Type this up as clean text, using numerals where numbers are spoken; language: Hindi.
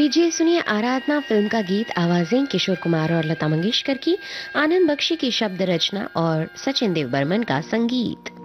लीजिए सुनिए आराधना फिल्म का गीत। आवाजें किशोर कुमार और लता मंगेशकर की, आनंद बख्शी की शब्द रचना और सचिन देव बर्मन का संगीत।